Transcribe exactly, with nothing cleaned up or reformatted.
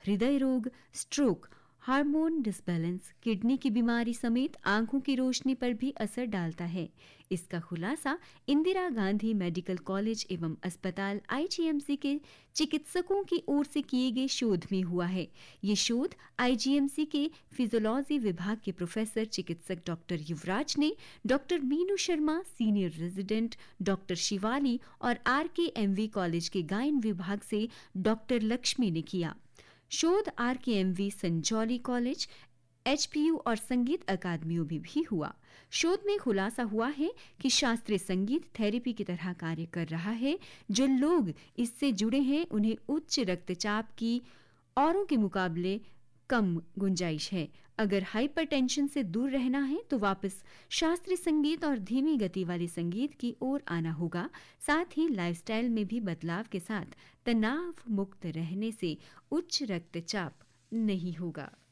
हृदय रोग, stroke, hormone disbalance, kidney की बीमारी समेत आंखों की रोशनी पर भी असर डालता है। इसका खुलासा इंदिरा गांधी मेडिकल कॉलेज एवं अस्पताल आईजीएमसी के चिकित्सकों की ओर से किए गए शोध में हुआ है। ये शोध आईजीएमसी के फिजियोलॉजी विभाग के प्रोफेसर चिकित्सक डॉक्टर युवराज ने doctor Meenu Sharma, senior resident doctor Shivali और आरकेएमवी कॉलेज के गायन विभाग से डॉक्टर लक्ष्मी ने किया। शोध आरकेएमवी, संजौली कॉलेज, एचपीयू और संगीत अकादमियों में भी हुआ। शोध में खुलासा हुआ है कि शास्त्रीय संगीत थेरेपी की तरह कार्य कर रहा है। जो लोग इससे जुड़े हैं उन्हें उच्च रक्तचाप की औरों के मुकाबले कम गुंजाइश है। अगर हाइपरटेंशन से दूर रहना है तो वापस शास्त्रीय संगीत और धीमी गति वाले संगीत की ओर आना होगा। साथ ही लाइफस्टाइल में भी बदलाव के साथ तनाव मुक्त रहने से उच्च रक्तचाप नहीं होगा।